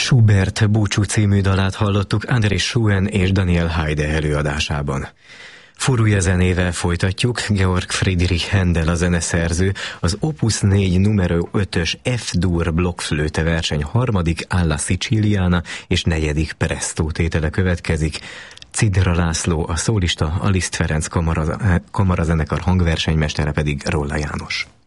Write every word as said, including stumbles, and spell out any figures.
Schubert Búcsú című dalát hallottuk André Schuen és Daniel Haide előadásában. Furúja zenével folytatjuk. Georg Friedrich Händel a zeneszerző az Opus négy numero ötös F-dur blokkflöte verseny harmadik Alla Siciliana és negyedik Presto tétele következik. Cidra László a szólista, a Liszt Ferenc kamara, kamarazenekar hangversenymestere pedig Rolla János.